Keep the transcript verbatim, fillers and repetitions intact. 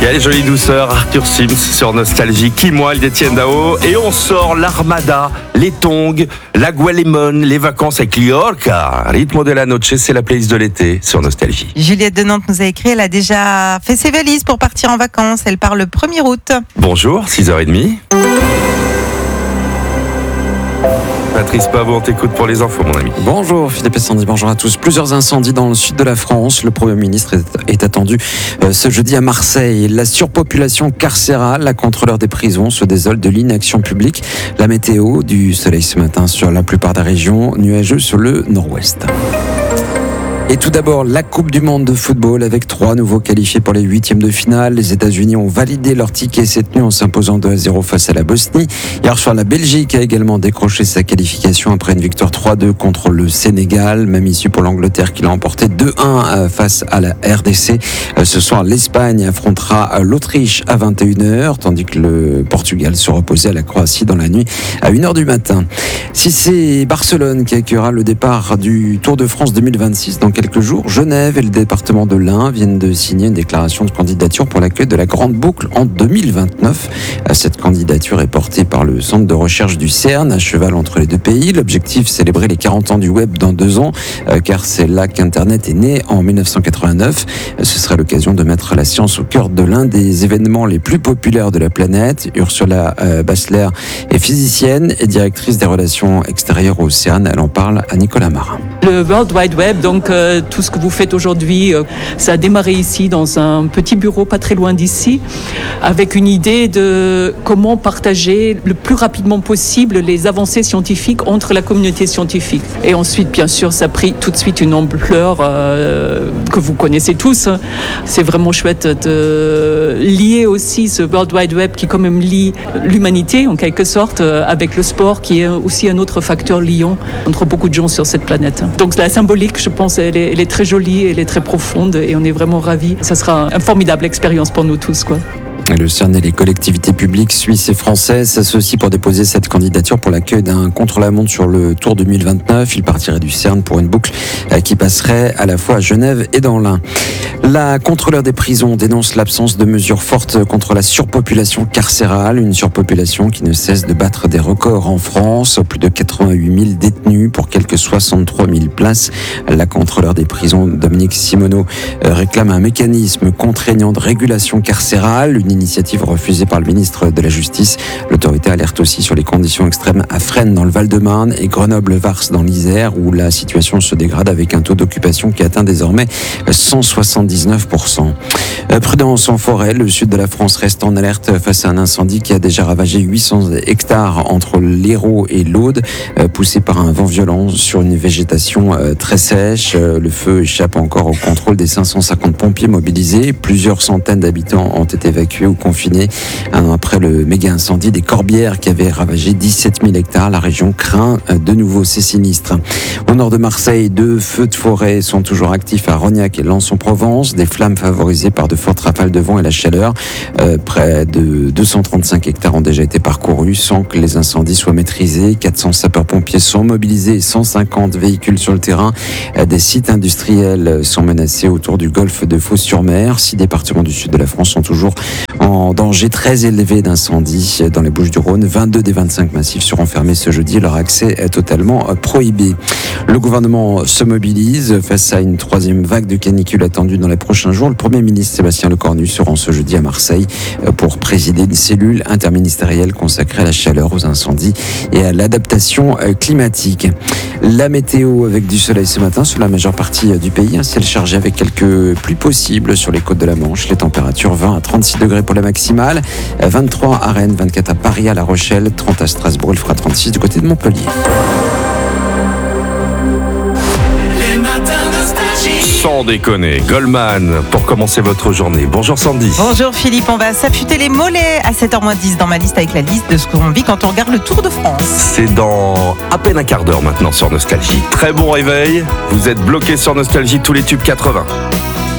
Il y a les jolies douceurs, Arthur Sims sur Nostalgie, Kimoil d'Etienne Dao, et on sort l'Armada, les tongs, la Gualémone, les vacances avec Liorca. Ritmo de la noche, c'est la playlist de l'été sur Nostalgie. Juliette de Nantes nous a écrit, elle a déjà fait ses valises pour partir en vacances. Elle part le premier août. Bonjour, six heures trente. Patrice Pavot, on t'écoute pour les infos, mon ami. Bonjour Philippe et Sandy, bonjour à tous. Plusieurs incendies dans le sud de la France. Le Premier ministre est, est attendu euh, ce jeudi à Marseille. La surpopulation carcérale, la contrôleur des prisons se désole de l'inaction publique. La météo, du soleil ce matin sur la plupart des régions, nuageux sur le nord-ouest. Et tout d'abord, la Coupe du Monde de football avec trois nouveaux qualifiés pour les huitièmes de finale. Les États-Unis ont validé leur ticket cette nuit en s'imposant deux à zéro face à la Bosnie. Hier soir, la Belgique a également décroché sa qualification après une victoire trois deux contre le Sénégal. Même issue pour l'Angleterre qui l'a emporté deux un face à la R D C. Ce soir, l'Espagne affrontera l'Autriche à vingt et une heures, tandis que le Portugal se reposait à la Croatie dans la nuit à une heure du matin. Si c'est Barcelone qui accueillera le départ du Tour de France deux mille vingt-six dans quelques jours, Genève et le département de l'Ain viennent de signer une déclaration de candidature pour l'accueil de la Grande Boucle en deux mille vingt-neuf. Cette candidature est portée par le centre de recherche du CERN, à cheval entre les deux pays. L'objectif, célébrer les quarante ans du web dans deux ans, car c'est là qu'Internet est né en dix-neuf cent quatre-vingt-neuf. Ce sera l'occasion de mettre la science au cœur de l'un des événements les plus populaires de la planète. Ursula Bassler est physicienne et directrice des relations extérieures au CERN. Elle en parle à Nicolas Marin. Le World Wide Web, donc euh, tout ce que vous faites aujourd'hui, euh, ça a démarré ici dans un petit bureau pas très loin d'ici, avec une idée de comment partager le plus rapidement possible les avancées scientifiques entre la communauté scientifique. Et ensuite, bien sûr, ça a pris tout de suite une ampleur euh, que vous connaissez tous. C'est vraiment chouette de lier aussi ce World Wide Web qui quand même lie l'humanité en quelque sorte avec le sport qui est aussi un autre facteur liant entre beaucoup de gens sur cette planète. Donc la symbolique, je pense, elle est, elle est très jolie, elle est très profonde et on est vraiment ravis. Ça sera une formidable expérience pour nous tous, quoi. Le CERN et les collectivités publiques suisses et françaises s'associent pour déposer cette candidature pour l'accueil d'un contre-la-montre sur le Tour deux mille vingt-neuf. Il partirait du CERN pour une boucle qui passerait à la fois à Genève et dans l'Ain. La contrôleur des prisons dénonce l'absence de mesures fortes contre la surpopulation carcérale, une surpopulation qui ne cesse de battre des records en France. Plus de quatre-vingt-huit mille détenus pour quelques soixante-trois mille places. La contrôleur des prisons, Dominique Simoneau, réclame un mécanisme contraignant de régulation carcérale, une initiative refusée par le ministre de la Justice. L'autorité alerte aussi sur les conditions extrêmes à Fresnes dans le Val-de-Marne et Grenoble-Vars dans l'Isère, où la situation se dégrade avec un taux d'occupation qui atteint désormais cent soixante-dix-neuf pour cent. Prudence en forêt, le sud de la France reste en alerte face à un incendie qui a déjà ravagé huit cents hectares entre l'Hérault et l'Aude, poussé par un vent violent sur une végétation très sèche. Le feu échappe encore au contrôle des cinq cent cinquante pompiers mobilisés. Plusieurs centaines d'habitants ont été évacués ou confinés. Un an après le méga incendie des Corbières qui avait ravagé dix-sept mille hectares, la région craint de nouveau ces sinistres. Au nord de Marseille, deux feux de forêt sont toujours actifs à Rognac et Lens-en-Provence. Des flammes favorisées par de fortes rafales de vent et la chaleur. Euh, près de deux cent trente-cinq hectares ont déjà été parcourus sans que les incendies soient maîtrisés. quatre cents sapeurs-pompiers sont mobilisés et cent cinquante véhicules sur le terrain. Euh, des sites industriels sont menacés autour du golfe de Fos-sur-Mer. Six départements du sud de la France sont toujours en danger très élevé d'incendie dans les Bouches-du-Rhône. vingt-deux des vingt-cinq massifs seront fermés ce jeudi. Leur accès est totalement prohibé. Le gouvernement se mobilise face à une troisième vague de canicule attendue dans les prochains jours. Le Premier ministre Sébastien Lecornu se rend ce jeudi à Marseille pour présider une cellule interministérielle consacrée à la chaleur, aux incendies et à l'adaptation climatique. La météo avec du soleil ce matin sur la majeure partie du pays. Un ciel chargé avec quelques pluies possibles sur les côtes de la Manche. Les températures vingt à trente-six degrés pour la maximale, vingt-trois à Rennes, vingt-quatre à Paris, à La Rochelle, trente à Strasbourg, il fera trente-six du côté de Montpellier. Sans déconner, Goldman, pour commencer votre journée. Bonjour Sandy. Bonjour Philippe, on va s'affûter les mollets à sept heures moins dix dans ma liste avec la liste de ce qu'on vit quand on regarde le Tour de France. C'est dans à peine un quart d'heure maintenant sur Nostalgie. Très bon réveil, vous êtes bloqués sur Nostalgie, tous les tubes quatre-vingts.